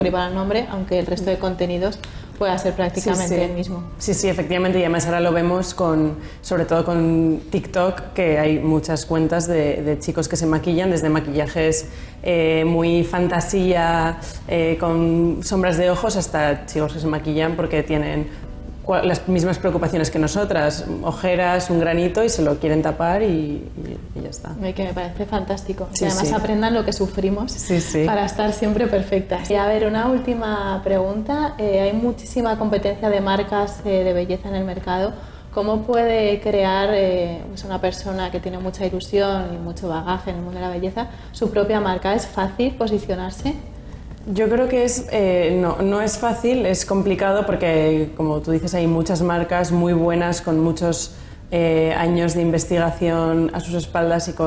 para el nombre, aunque el resto de contenidos pueda ser prácticamente el mismo. Sí, sí, efectivamente, y además ahora lo vemos sobre todo con TikTok, que hay muchas cuentas de chicos que se maquillan, desde maquillajes muy fantasía, con sombras de ojos, hasta chicos que se maquillan porque tienen las mismas preocupaciones que nosotras, ojeras, un granito y se lo quieren tapar y ya está. Que me parece fantástico. Sí, y además sí. aprendan lo que sufrimos para estar siempre perfectas. Y a ver, una última pregunta. Hay muchísima competencia de marcas de belleza en el mercado. ¿Cómo puede crear pues una persona que tiene mucha ilusión y mucho bagaje en el mundo de la belleza su propia marca? ¿Es fácil posicionarse? Yo creo que no es fácil, es complicado porque, como tú dices, hay muchas marcas muy buenas con muchos años de investigación a sus espaldas y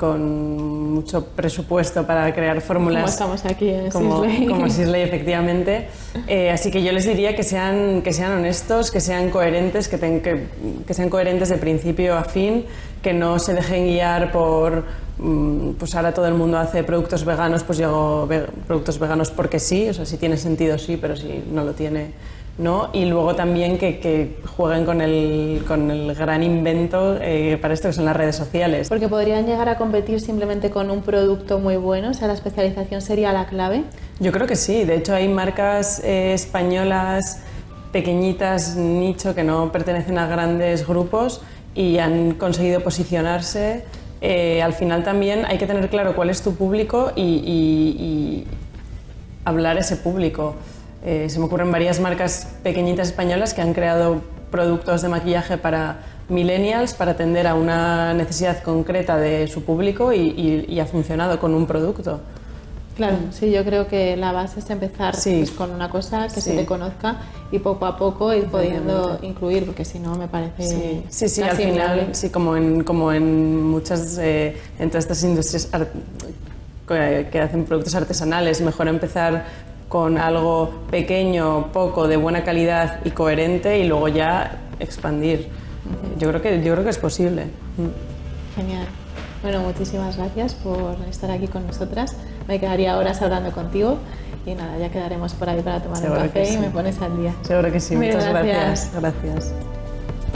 con mucho presupuesto para crear fórmulas. Como estamos aquí en Sisley. Como Sisley, efectivamente. Así que yo les diría que sean honestos, que sean coherentes, que sean coherentes de principio a fin, que no se dejen guiar por pues ahora todo el mundo hace productos veganos, pues yo hago productos veganos porque sí, o sea, si tiene sentido sí, pero si no lo tiene, no. Y luego también que jueguen con el gran invento para esto que son las redes sociales. Porque podrían llegar a competir simplemente con un producto muy bueno, o sea, la especialización sería la clave. Yo creo que sí, de hecho hay marcas españolas pequeñitas, nicho, que no pertenecen a grandes grupos y han conseguido posicionarse. Al final también hay que tener claro cuál es tu público y hablar ese público. Se me ocurren varias marcas pequeñitas españolas que han creado productos de maquillaje para millennials para atender a una necesidad concreta de su público y ha funcionado con un producto. Claro, sí, yo creo que la base es empezar pues, con una cosa que se te conozca y poco a poco ir pudiendo incluir, porque si no me parece sí, al final, sí, como en muchas, en todas estas industrias que hacen productos artesanales, mejor empezar con algo pequeño, poco, de buena calidad y coherente y luego ya expandir. Yo creo que es posible. Genial. Bueno, muchísimas gracias por estar aquí con nosotras. Me quedaría horas hablando contigo y nada, ya quedaremos por ahí para tomar un café y me pones al día. Seguro que sí. Muchas gracias. Gracias.